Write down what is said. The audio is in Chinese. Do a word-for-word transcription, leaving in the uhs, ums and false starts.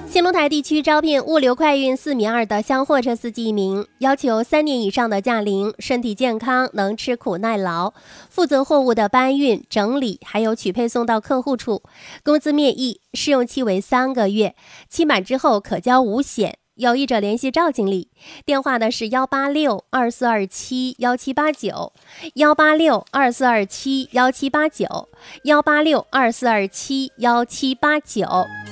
新龙台地区招聘物流快运四米二的厢货车司机一名，要求三年以上的驾龄，身体健康，能吃苦耐劳，负责货物的搬运、整理，还有取配送到客户处。工资面议，试用期为三个月，期满之后可交五险。有意者联系赵经理，电话呢是幺八六二四二七幺七八九，幺八六二四二七幺七八九，幺八六二四二七幺七八九。